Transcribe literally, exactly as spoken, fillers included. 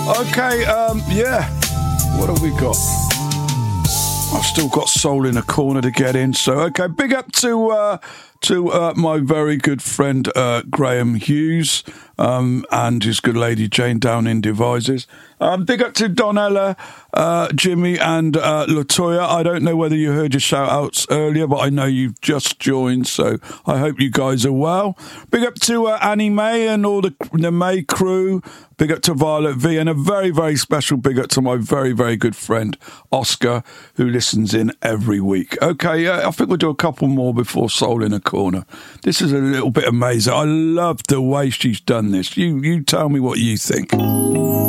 Okay, um, yeah. What have we got? I've still got Soul in a Corner to get in. So, okay, big up to uh, to uh, my very good friend uh, Graham Hughes um, and his good lady Jane down in Devizes. Um, big up to Donella, uh, Jimmy and uh, Latoya. I don't know whether you heard your shout-outs earlier, but I know you've just joined, so I hope you guys are well. Big up to uh, Annie May and all the, the May crew. Big up to Violet V, and a very, very special big up to my very, very good friend Oscar, who listens in every week. Okay, uh, I think we'll do a couple more before Soul in a Corner. This is a little bit amazing. I love the way she's done this. You, you tell me what you think.